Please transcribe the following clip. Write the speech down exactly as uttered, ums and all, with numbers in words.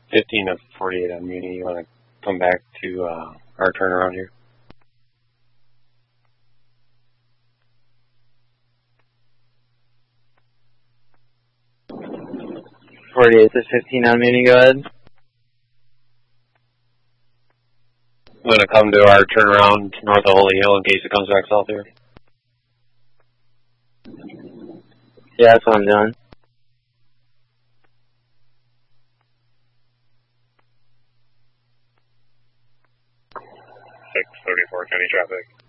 fifteen of forty-eight on Muni. You want to come back to uh, our turnaround here? forty-eight to fifteen on Muni, go ahead. I'm going to come to our turnaround north of Holy Hill in case it comes back south here. Yeah, that's what I'm doing. six thirty-four, county traffic.